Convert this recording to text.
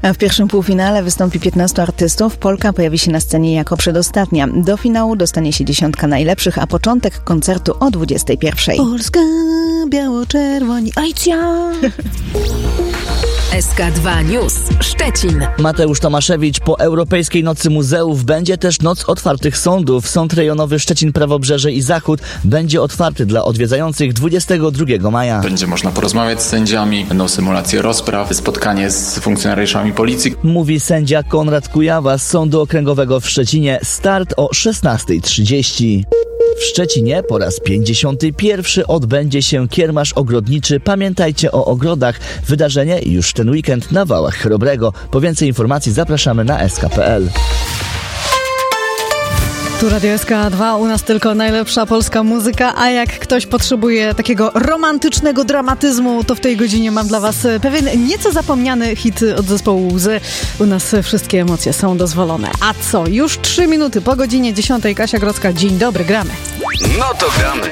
W pierwszym półfinale wystąpi 15 artystów. Polka pojawi się na scenie jako przedostatnia. Do finału dostanie się 10 najlepszych, a początek koncertu o 21. Polska, biało-czerwoni, ajcia! SK2 News Szczecin. Mateusz Tomaszewicz. Po Europejskiej Nocy Muzeów będzie też Noc Otwartych Sądów. Sąd rejonowy Szczecin, Prawobrzeże i Zachód będzie otwarty dla odwiedzających 22 maja. Będzie można porozmawiać z sędziami, będą symulacje rozpraw, spotkanie z funkcjonariuszami policji. Mówi sędzia Konrad Kujawa z Sądu Okręgowego w Szczecinie. Start o 16:30. W Szczecinie po raz 51 odbędzie się kiermasz ogrodniczy. Pamiętajcie o ogrodach. Wydarzenie już ten weekend na Wałach Chrobrego. Po więcej informacji zapraszamy na sk.pl. Tu Radio SK2, u nas tylko najlepsza polska muzyka, a jak ktoś potrzebuje takiego romantycznego dramatyzmu, to w tej godzinie mam dla was pewien nieco zapomniany hit od zespołu Łzy. U nas wszystkie emocje są dozwolone. A co? Już 3 minuty po godzinie 10. Kasia Grodzka. Dzień dobry, gramy. No to gramy.